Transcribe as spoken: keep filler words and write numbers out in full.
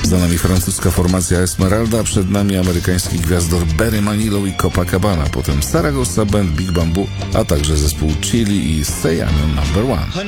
Za nami francuska formacja Esmeralda, przed nami amerykański gwiazdor Barry Manilow i Copacabana, potem Saragossa Band, Big Bamboo, a także zespół Chili i Say I'm Your Number One.